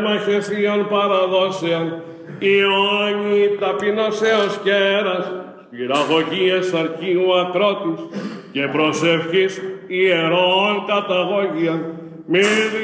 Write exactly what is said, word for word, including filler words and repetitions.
τέρμαχε θείων παραδόσεων, Ιωάννη ταπεινώσεως κέρας, πυραγωγίες αρχείου ακρότης και προσευχής ιερών καταγώγιων, μη